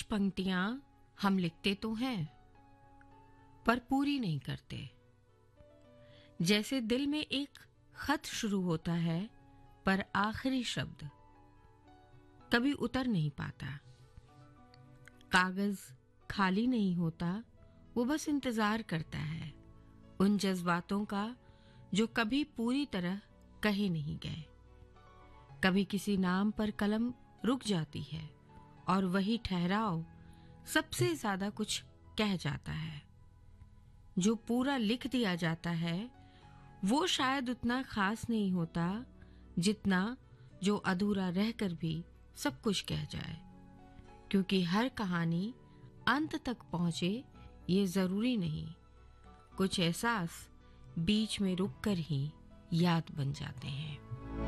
पंक्तियां हम लिखते तो हैं पर पूरी नहीं करते। जैसे दिल में एक खत शुरू होता है पर आखिरी शब्द कभी उतर नहीं पाता। कागज खाली नहीं होता, वो बस इंतजार करता है उन जज्बातों का जो कभी पूरी तरह कहे नहीं गए। कभी किसी नाम पर कलम रुक जाती है और वही ठहराव सबसे ज्यादा कुछ कह जाता है। जो पूरा लिख दिया जाता है वो शायद उतना खास नहीं होता जितना जो अधूरा रहकर भी सब कुछ कह जाए, क्योंकि हर कहानी अंत तक पहुंचे ये जरूरी नहीं। कुछ एहसास बीच में रुककर ही याद बन जाते हैं।